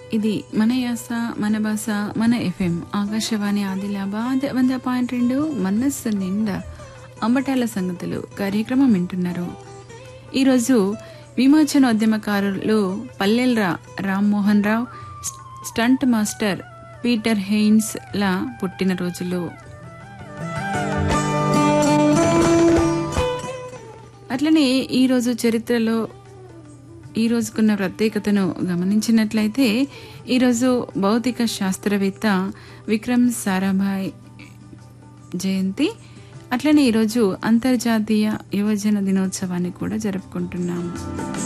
ఇది మన యాస మన భాష మన ఎఫ్ఎం ఆకాశవాణి ఆదిలాబాద్ 100.2 మనస్సు నిండా అంబటాల సంగతులు కార్యక్రమం వింటున్నారు. ఈరోజు విమోచనోద్యమకారులు పల్లెల Rammohan Rao, stunt master Peter Heins ల పుట్టినరోజులు. అట్లనే ఈరోజు చరిత్రలో ఈ రోజుకున్న ప్రత్యేకతను గమనించినట్లయితే ఈరోజు భౌతిక శాస్త్రవేత్త విక్రమ్ సారాభాయ్ జయంతి. అట్లనే ఈరోజు అంతర్జాతీయ యువజన దినోత్సవాన్ని కూడా జరుపుకుంటున్నాము.